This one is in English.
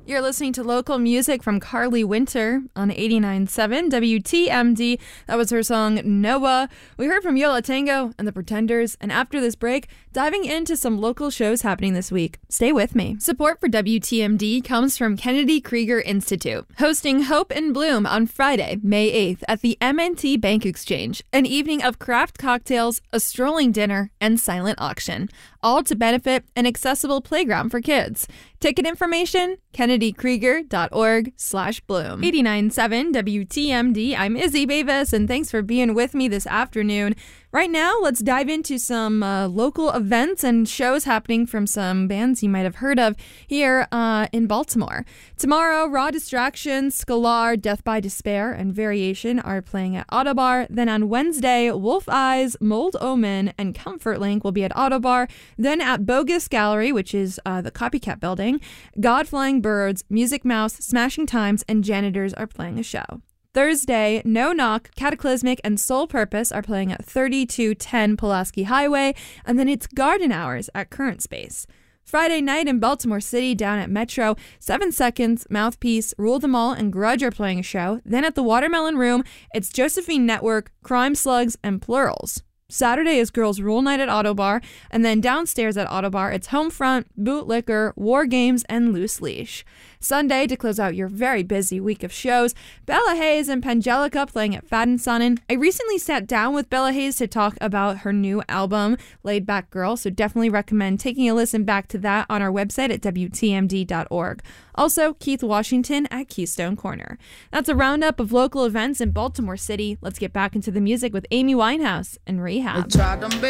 You're listening to local music from Carly Winter on 89.7 WTMD. That was her song, Noah. We heard from Yo La Tengo and the Pretenders, and after this break, diving into some local shows happening this week. Stay with me. Support for WTMD comes from Kennedy Krieger Institute, hosting Hope in Bloom on Friday, May 8th at the MNT Bank Exchange, an evening of craft cocktails, a strolling dinner, and silent auction, all to benefit an accessible playground for kids. Ticket information, kennedykrieger.org/bloom. 89.7 WTMD, I'm Izzy Bavis, and thanks for being with me this afternoon. Right now, let's dive into some local events and shows happening from some bands you might have heard of here in Baltimore. Tomorrow, Raw Distraction, Scalar, Death by Despair, and Variation are playing at Autobar. Then on Wednesday, Wolf Eyes, Mold Omen, and Comfort Link will be at Autobar. Then at Bogus Gallery, which is the Copycat Building, God Flying Birds, Music Mouse, Smashing Times, and Janitors are playing a show. Thursday, No Knock, Cataclysmic, and Soul Purpose are playing at 3210 Pulaski Highway, and then it's Garden Hours at Current Space. Friday night in Baltimore City, down at Metro, 7 Seconds, Mouthpiece, Rule Them All, and Grudge are playing a show. Then at the Watermelon Room, it's Josephine Network, Crime Slugs, and Plurals. Saturday is Girls Rule Night at Autobar, and then downstairs at Autobar, it's Homefront, Boot Liquor, War Games, and Loose Leash. Sunday, to close out your very busy week of shows, Bella Hayes and Pangelica playing at Fadden Sonnen. I recently sat down with Bella Hayes to talk about her new album, Laid Back Girl, so definitely recommend taking a listen back to that on our website at WTMD.org. Also, Keith Washington at Keystone Corner. That's a roundup of local events in Baltimore City. Let's get back into the music with Amy Winehouse and Rehab.